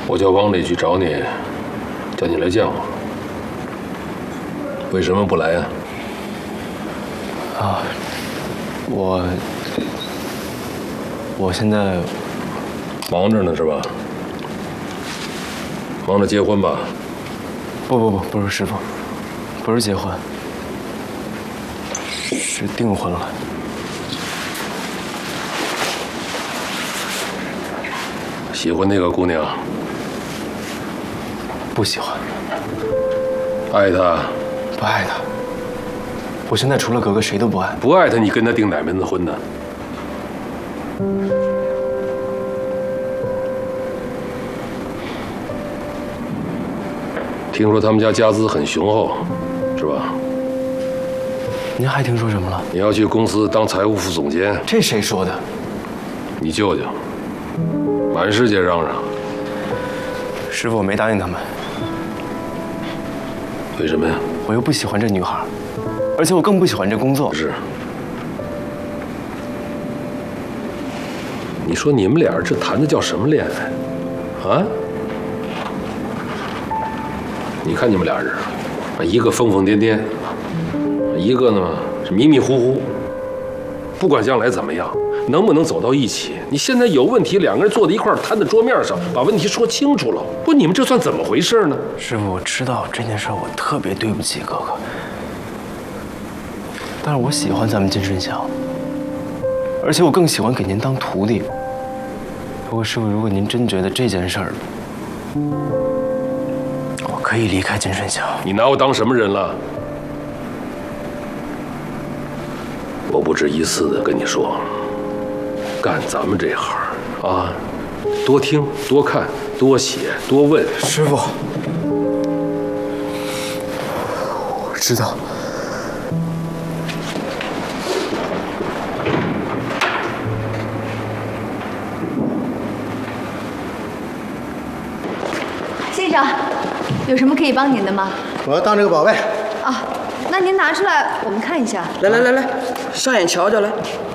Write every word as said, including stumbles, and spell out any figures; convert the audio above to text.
我叫王磊去找你，叫你来见我。为什么不来呀？ 啊，我我现在忙着呢，是吧？忙着结婚吧？ 不不不，不是师傅，不是结婚，是订婚了。 喜欢那个姑娘？ 不喜欢。 爱她？ 不爱她。我现在除了格格谁都不爱。 不爱她，你跟她订哪门子婚呢？听说他们家家资很雄厚，是吧？ 您还听说什么了？ 你要去公司当财务副总监。 这谁说的？ 你舅舅，满世界嚷嚷。 师傅，我没答应他们。 为什么呀？ 我又不喜欢这女孩，而且我更不喜欢这工作。 是。你说你们俩这谈的叫什么恋爱？啊？你看你们俩人，一个疯疯癫癫，一个呢是迷迷糊糊。不管将来怎么样，能不能走到一起，你现在有问题，两个人坐在一块儿，摊在桌面上，把问题说清楚了。不，你们这算怎么回事呢？ 师傅，我知道这件事，我特别对不起哥哥，但是我喜欢咱们金顺祥，而且我更喜欢给您当徒弟。不过师傅，如果您真觉得这件事儿，我可以离开金顺祥。 你拿我当什么人了？我不止一次的跟你说，干咱们这行啊，多听多看多写多问。 师傅，我知道。 先生，有什么可以帮您的吗？ 我要当这个宝贝。 啊，那您拿出来，我们看一下。 来来来来，上眼瞧瞧来。